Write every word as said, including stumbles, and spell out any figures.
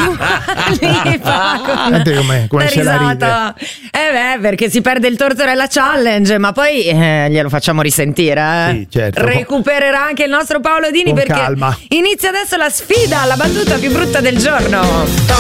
uguali, Paco. Senti come, come ce la ride. Eh beh, perché si perde il Tortorella Challenge, ma poi eh, glielo facciamo risentire. Eh? Sì, certo. Recupererà anche il nostro Paolo Dini, Con perché calma. inizia adesso la sfida, la battuta più brutta del giorno.